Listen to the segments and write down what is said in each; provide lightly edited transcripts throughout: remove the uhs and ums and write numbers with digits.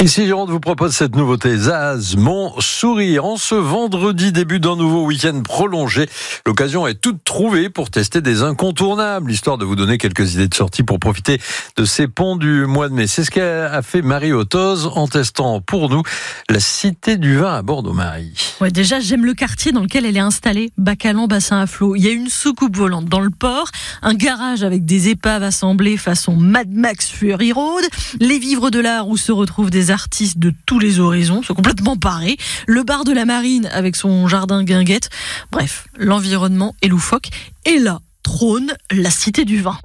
Ici Gironde vous propose cette nouveauté, Zaz, mon sourire. En ce vendredi, début d'un nouveau week-end prolongé, l'occasion est toute trouvée pour tester des incontournables, histoire de vous donner quelques idées de sortie pour profiter de ces ponts du mois de mai. C'est ce qu'a fait Marie Ottoz en testant pour nous la Cité du Vin à Bordeaux. Marie. Ouais, déjà, j'aime le quartier dans lequel elle est installée, Bacalan, bassin à flot. Il y a une soucoupe volante dans le port, un garage avec des épaves assemblées façon Mad Max Fury Road, les vivres de l'art où se retrouvent des artistes de tous les horizons, sont complètement parés, le bar de la Marine avec son jardin guinguette. Bref, l'environnement est loufoque. Et là, trône la Cité du Vin.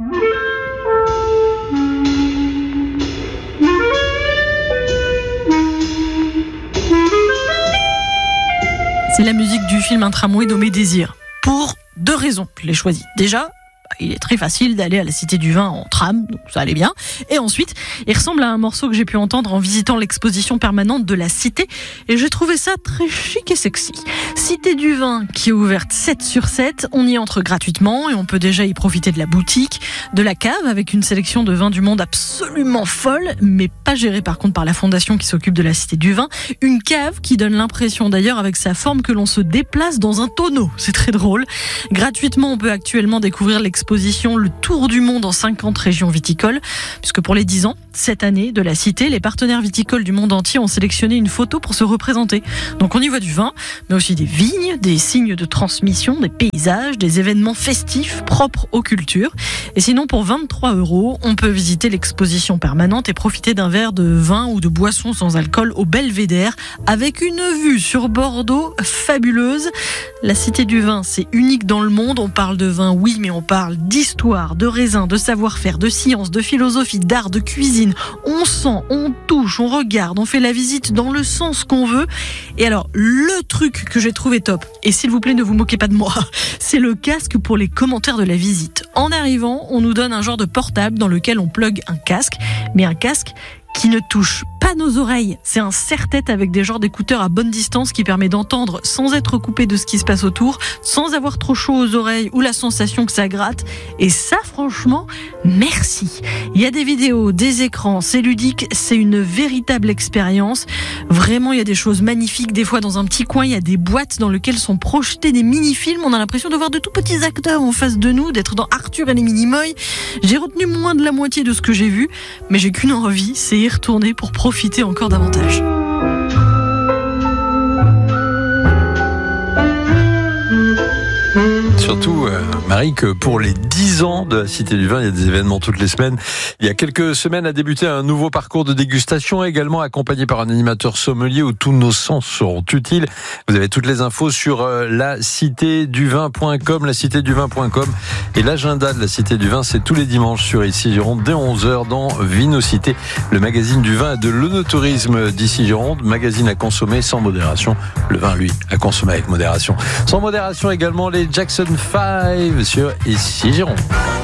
C'est la musique du film Un tramway nommé Désir. Pour 2 raisons, je l'ai choisi. Déjà, il est très facile d'aller à la Cité du Vin en tram, donc ça allait bien. Et ensuite, il ressemble à un morceau que j'ai pu entendre en visitant l'exposition permanente de la Cité. Et j'ai trouvé ça très chic et sexy. Cité du Vin qui est ouverte 7/7. On y entre gratuitement et on peut déjà y profiter de la boutique, de la cave avec une sélection de vins du monde absolument folle, mais pas gérée par contre par la fondation qui s'occupe de la Cité du Vin. Une cave qui donne l'impression d'ailleurs avec sa forme que l'on se déplace dans un tonneau. C'est très drôle. Gratuitement, on peut actuellement découvrir l'exposition Le Tour du Monde en 50 régions viticoles, puisque pour les 10 ans, cette année, de la Cité, les partenaires viticoles du monde entier ont sélectionné une photo pour se représenter. Donc on y voit du vin, mais aussi des vignes, des signes de transmission, des paysages, des événements festifs propres aux cultures. Et sinon, pour 23 €, on peut visiter l'exposition permanente et profiter d'un verre de vin ou de boisson sans alcool au Belvédère, avec une vue sur Bordeaux fabuleuse. La Cité du Vin, c'est unique dans le monde. On parle de vin, oui, mais on parle d'histoire, de raisin, de savoir-faire, de science, de philosophie, d'art, de cuisine. On sent, on touche, on regarde, on fait la visite dans le sens qu'on veut. Et alors, le truc que j'ai trouvé top, et s'il vous plaît, ne vous moquez pas de moi, c'est le casque pour les commentaires de la visite. En arrivant, on nous donne un genre de portable dans lequel on plug un casque, mais un casque qui ne touche pas nos oreilles. C'est un serre-tête avec des genres d'écouteurs à bonne distance qui permet d'entendre sans être coupé de ce qui se passe autour, sans avoir trop chaud aux oreilles ou la sensation que ça gratte. Et ça, franchement, merci. Il y a des vidéos, des écrans, c'est ludique, c'est une véritable expérience. Vraiment, il y a des choses magnifiques. Des fois, dans un petit coin, il y a des boîtes dans lesquelles sont projetés des mini-films. On a l'impression de voir de tout petits acteurs en face de nous, d'être dans Arthur et les Minimoys. J'ai retenu moins de la moitié de ce que j'ai vu, mais j'ai qu'une envie, c'est y retourner pour profiter encore davantage. Surtout, Marie, que pour les 10 ans de la Cité du Vin, il y a des événements toutes les semaines. Il y a quelques semaines a débuté un nouveau parcours de dégustation, également accompagné par un animateur sommelier où tous nos sens seront utiles. Vous avez toutes les infos sur lacitéduvin.com, lacitéduvin.com. Et l'agenda de la Cité du Vin, c'est tous les dimanches sur Ici Gironde, dès 11h dans Vinocité, le magazine du vin et de l'œnotourisme d'Ici Gironde. Magazine à consommer sans modération. Le vin, lui, à consommer avec modération. Sans modération également les Jackson 5 sur Ici Gironde.